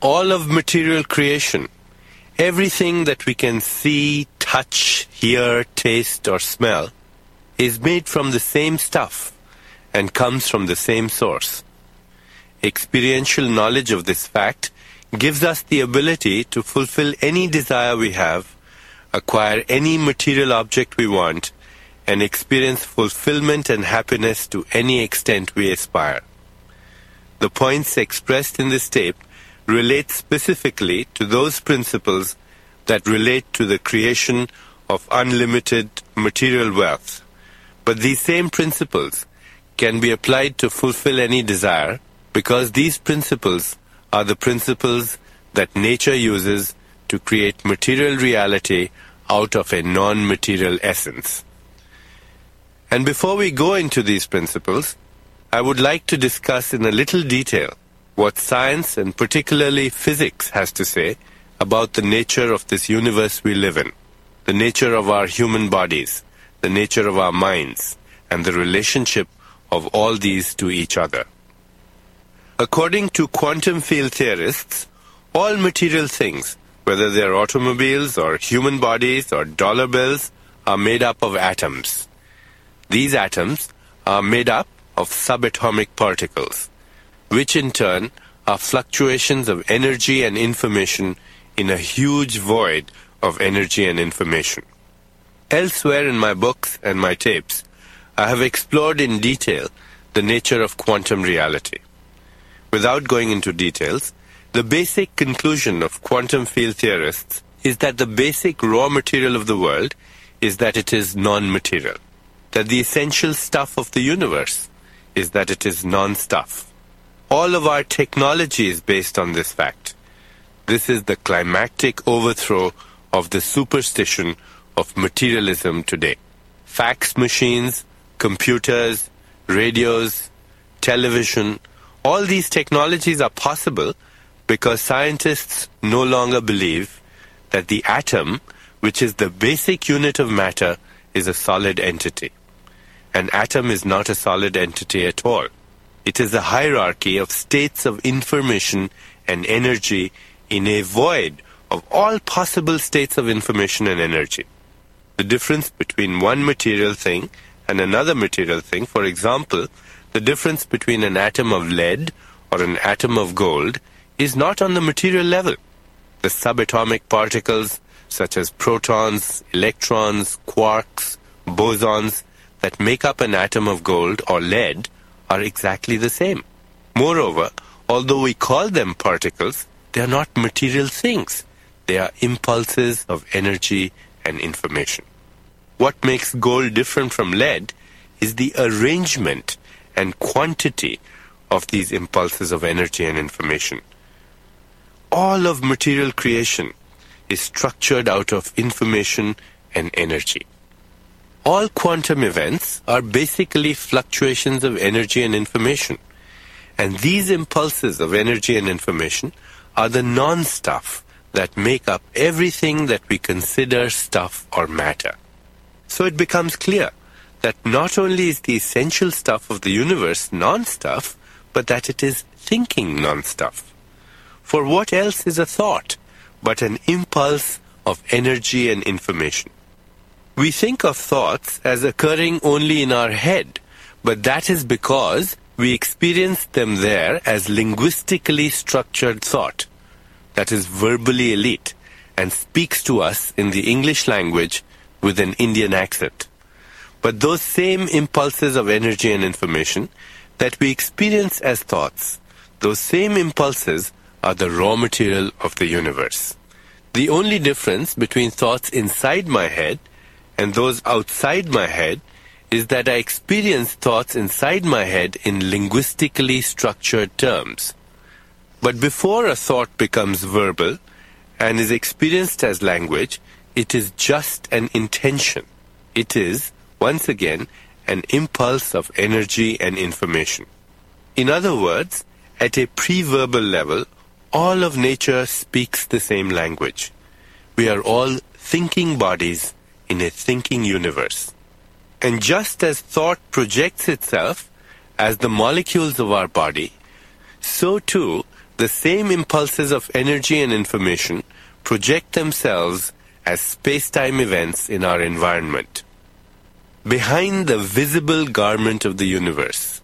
all of material creation, everything that we can see, touch, hear, taste, or smell, is made from the same stuff and comes from the same source. Experiential knowledge of this fact gives us the ability to fulfill any desire we have, acquire any material object we want, and experience fulfillment and happiness to any extent we aspire. The points expressed in this tape relate specifically to those principles that relate to the creation of unlimited material wealth. But these same principles can be applied to fulfill any desire because these principles are the principles that nature uses to create material reality out of a non-material essence. And before we go into these principles, I would like to discuss in a little detail what science and particularly physics has to say about the nature of this universe we live in, the nature of our human bodies, the nature of our minds, and the relationship of all these to each other. According to quantum field theorists, all material things, whether they are automobiles or human bodies or dollar bills, are made up of atoms. These atoms are made up of subatomic particles, which in turn are fluctuations of energy and information in a huge void of energy and information. Elsewhere in my books and my tapes, I have explored in detail the nature of quantum reality. Without going into details, the basic conclusion of quantum field theorists is that the basic raw material of the world is that it is non-material, that the essential stuff of the universe is that it is non-stuff. All of our technology is based on this fact. This is the climactic overthrow of the superstition of materialism today. Fax machines, computers, radios, television, all these technologies are possible because scientists no longer believe that the atom, which is the basic unit of matter, is a solid entity. An atom is not a solid entity at all. It is a hierarchy of states of information and energy in a void of all possible states of information and energy. The difference between one material thing and another material thing, for example, the difference between an atom of lead or an atom of gold, is not on the material level. The subatomic particles, such as protons, electrons, quarks, bosons, that make up an atom of gold or lead, are exactly the same. Moreover, although we call them particles, they are not material things. They are impulses of energy and information. What makes gold different from lead is the arrangement and quantity of these impulses of energy and information. All of material creation is structured out of information and energy. All quantum events are basically fluctuations of energy and information. And these impulses of energy and information are the non-stuff that make up everything that we consider stuff or matter. So it becomes clear that not only is the essential stuff of the universe non-stuff, but that it is thinking non-stuff. For what else is a thought but an impulse of energy and information? We think of thoughts as occurring only in our head, but that is because we experience them there as linguistically structured thought, that is verbally elite, and speaks to us in the English language with an Indian accent. But those same impulses of energy and information that we experience as thoughts, those same impulses are the raw material of the universe. The only difference between thoughts inside my head and those outside my head is that I experience thoughts inside my head in linguistically structured terms. But before a thought becomes verbal and is experienced as language, it is just an intention. It is, once again, an impulse of energy and information. In other words, at a pre-verbal level, all of nature speaks the same language. We are all thinking bodies in a thinking universe. And just as thought projects itself as the molecules of our body, so too The same impulses of energy and information project themselves as space-time events in our environment. Behind the visible garment of the universe,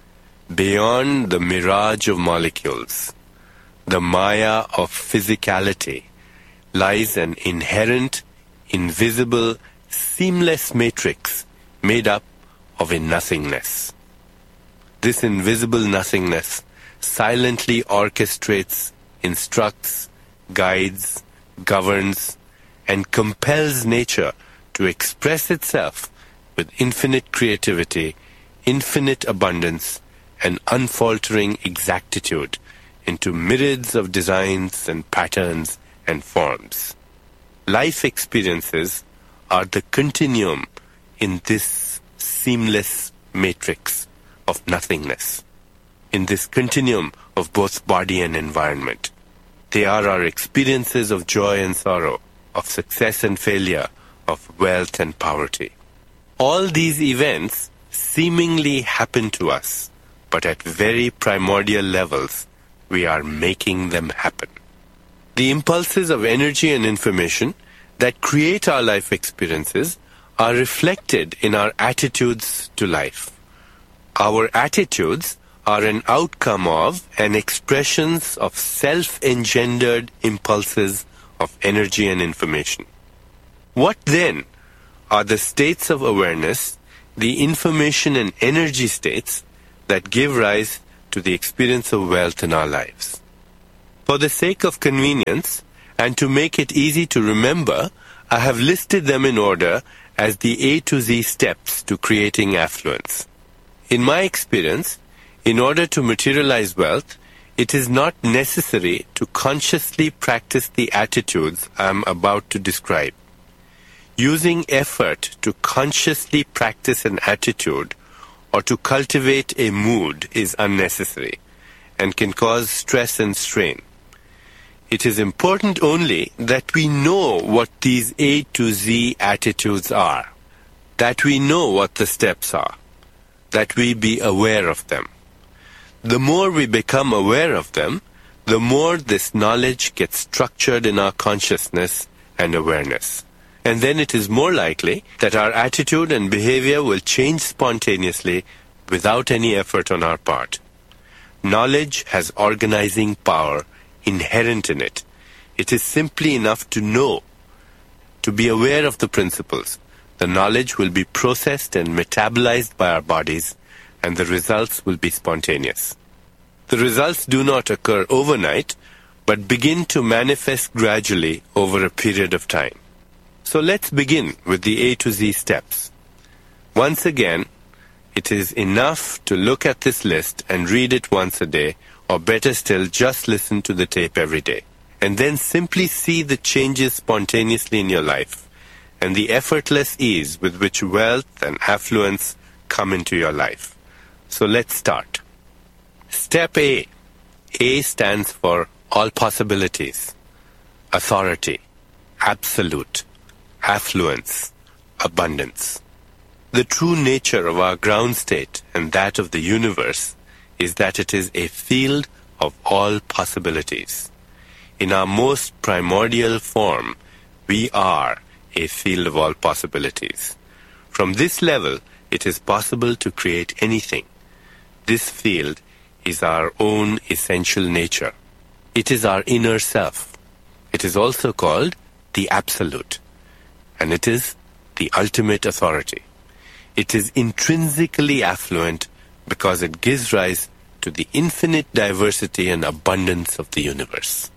beyond the mirage of molecules, the maya of physicality, lies an inherent, invisible, seamless matrix made up of a nothingness. This invisible nothingness silently orchestrates, instructs, guides, governs, and compels nature to express itself with infinite creativity, infinite abundance, and unfaltering exactitude into myriads of designs and patterns and forms. Life experiences are the continuum in this seamless matrix of nothingness, in this continuum of both body and environment. They are our experiences of joy and sorrow, of success and failure, of wealth and poverty. All these events seemingly happen to us, but at very primordial levels, we are making them happen. The impulses of energy and information that create our life experiences are reflected in our attitudes to life. Our attitudes are an outcome of and expressions of self-engendered impulses of energy and information. What then are the states of awareness, the information and energy states that give rise to the experience of wealth in our lives? For the sake of convenience and to make it easy to remember, I have listed them in order as the A to Z steps to creating affluence. In my experience, in order to materialize wealth, it is not necessary to consciously practice the attitudes I am about to describe. Using effort to consciously practice an attitude or to cultivate a mood is unnecessary and can cause stress and strain. It is important only that we know what these A to Z attitudes are, that we know what the steps are, that we be aware of them. The more we become aware of them, the more this knowledge gets structured in our consciousness and awareness. And then it is more likely that our attitude and behavior will change spontaneously without any effort on our part. Knowledge has organizing power inherent in it. It is simply enough to know, to be aware of the principles. The knowledge will be processed and metabolized by our bodies, and the results will be spontaneous. The results do not occur overnight, but begin to manifest gradually over a period of time. So let's begin with the A to Z steps. Once again, it is enough to look at this list and read it once a day, or better still, just listen to the tape every day. And then simply see the changes spontaneously in your life, and the effortless ease with which wealth and affluence come into your life. So let's start. Step A. A stands for all possibilities, authority, absolute, affluence, abundance. The true nature of our ground state and that of the universe is that it is a field of all possibilities. In our most primordial form, we are a field of all possibilities. From this level, it is possible to create anything. This field is our own essential nature. It is our inner self. It is also called the Absolute, and it is the ultimate authority. It is intrinsically affluent because it gives rise to the infinite diversity and abundance of the universe.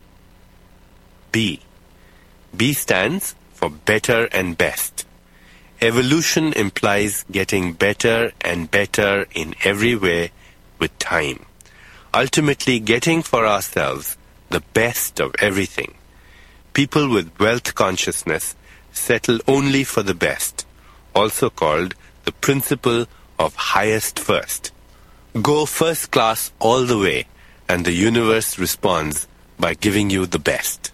B. B stands for better and best. Evolution implies getting better and better in every way with time. Ultimately getting for ourselves the best of everything. People with wealth consciousness settle only for the best, also called the principle of highest first. Go first class all the way, and the universe responds by giving you the best.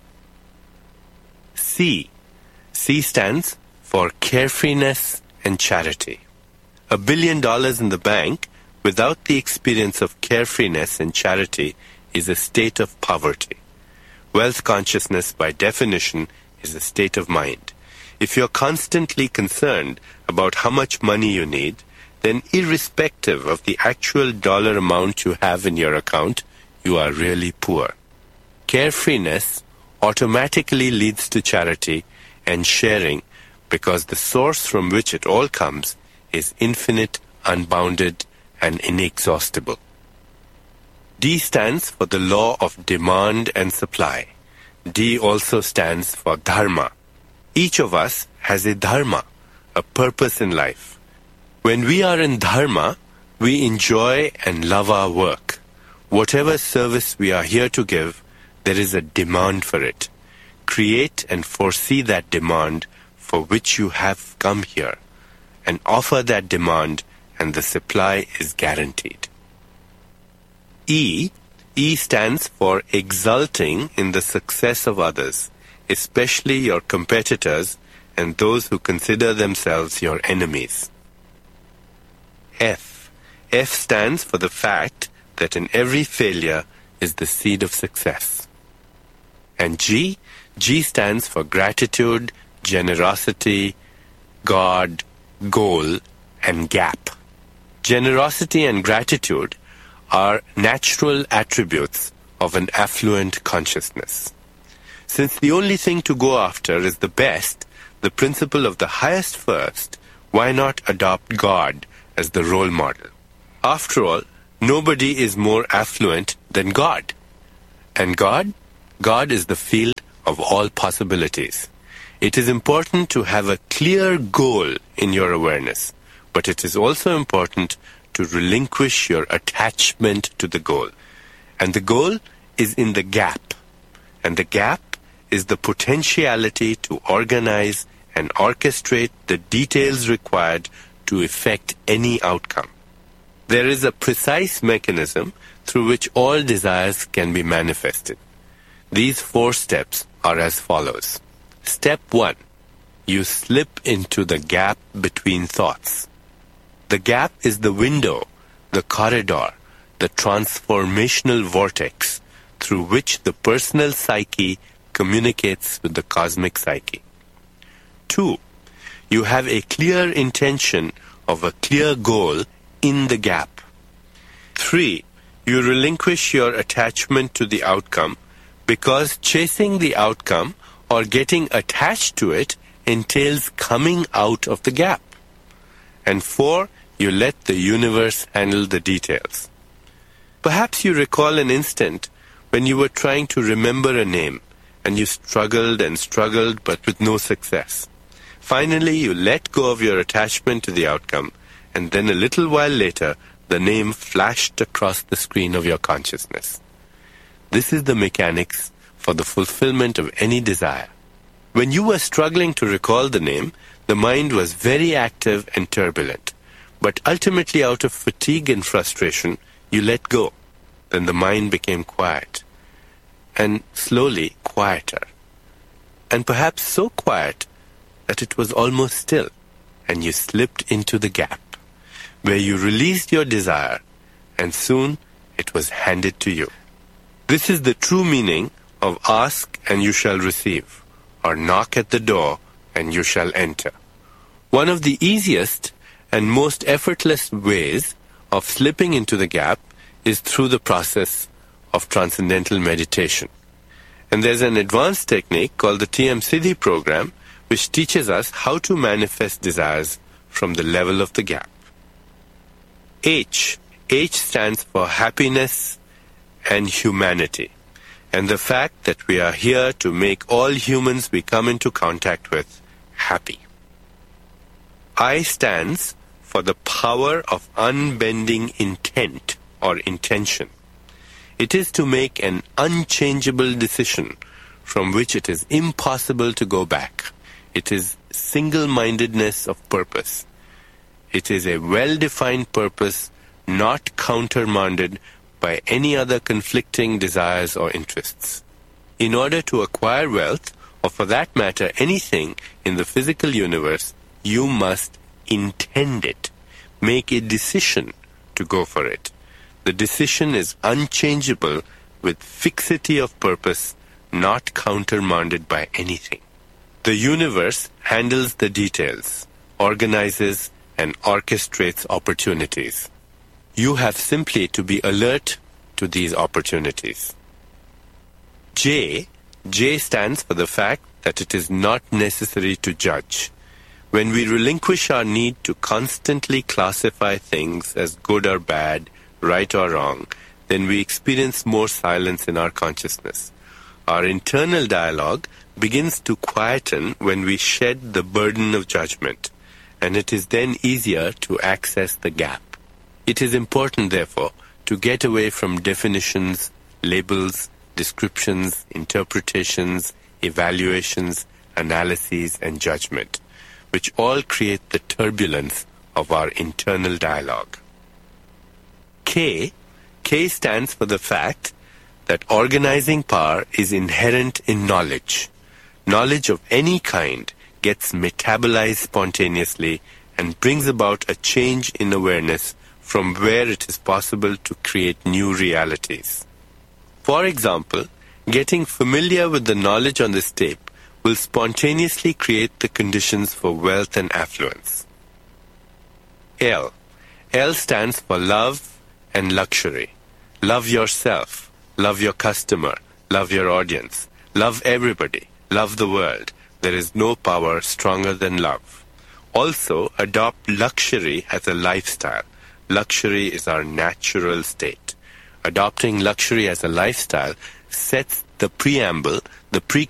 C. C stands for carefreeness and charity. $1 billion in the bank without the experience of carefreeness and charity is a state of poverty. Wealth consciousness, by definition, is a state of mind. If you're constantly concerned about how much money you need, then irrespective of the actual dollar amount you have in your account, you are really poor. Carefreeness automatically leads to charity and sharing because the source from which it all comes is infinite, unbounded, and inexhaustible. D stands for the law of demand and supply. D also stands for dharma. Each of us has a dharma, a purpose in life. When we are in dharma, we enjoy and love our work. Whatever service we are here to give, there is a demand for it. Create and foresee that demand for which you have come here, and offer that demand, and the supply is guaranteed. E stands for exulting in the success of others, especially your competitors and those who consider themselves your enemies. F stands for the fact that in every failure is the seed of success. And G stands for gratitude, generosity, God, goal, and gap. Generosity and gratitude are natural attributes of an affluent consciousness. Since the only thing to go after is the best, the principle of the highest first, why not adopt God as the role model? After all, nobody is more affluent than God. And God is the field of all possibilities. It is important to have a clear goal in your awareness, but it is also important to relinquish your attachment to the goal. And the goal is in the gap. And the gap is the potentiality to organize and orchestrate the details required to effect any outcome. There is a precise mechanism through which all desires can be manifested. These 4 steps are as follows. Step 1. You slip into the gap between thoughts. The gap is the window, the corridor, the transformational vortex through which the personal psyche communicates with the cosmic psyche. 2. You have a clear intention of a clear goal in the gap. 3. You relinquish your attachment to the outcome because chasing the outcome or getting attached to it entails coming out of the gap. And 4. You let the universe handle the details. Perhaps you recall an instant when you were trying to remember a name and you struggled and struggled but with no success. Finally, you let go of your attachment to the outcome, and then a little while later, the name flashed across the screen of your consciousness. This is the mechanics for the fulfillment of any desire. When you were struggling to recall the name, the mind was very active and turbulent. But ultimately, out of fatigue and frustration, you let go. Then the mind became quiet, and slowly quieter. And perhaps so quiet that it was almost still, and you slipped into the gap, where you released your desire, and soon it was handed to you. This is the true meaning of ask and you shall receive, or knock at the door and you shall enter. One of the easiest and most effortless ways of slipping into the gap is through the process of transcendental meditation. And there's an advanced technique called the TM Siddhi program, which teaches us how to manifest desires from the level of the gap. H stands for happiness and humanity, and the fact that we are here to make all humans we come into contact with happy. I stands for the power of unbending intent or intention. It is to make an unchangeable decision from which it is impossible to go back. It is single-mindedness of purpose. It is a well-defined purpose, not countermanded by any other conflicting desires or interests. In order to acquire wealth, or for that matter anything in the physical universe, you must intend it. Make a decision to go for it. The decision is unchangeable with fixity of purpose, not countermanded by anything. The universe handles the details, organizes and orchestrates opportunities. You have simply to be alert to these opportunities. J stands for the fact that it is not necessary to judge. When we relinquish our need to constantly classify things as good or bad, right or wrong, then we experience more silence in our consciousness. Our internal dialogue begins to quieten when we shed the burden of judgment, and it is then easier to access the gap. It is important, therefore, to get away from definitions, labels, descriptions, interpretations, evaluations, analyses, and judgment, which all create the turbulence of our internal dialogue. K stands for the fact that organizing power is inherent in knowledge. Knowledge of any kind gets metabolized spontaneously and brings about a change in awareness from where it is possible to create new realities. For example, getting familiar with the knowledge on this tape will spontaneously create the conditions for wealth and affluence. L stands for love and luxury. Love yourself, love your customer, love your audience, love everybody, love the world. There is no power stronger than love. Also, adopt luxury as a lifestyle. Luxury is our natural state. Adopting luxury as a lifestyle sets the preamble, the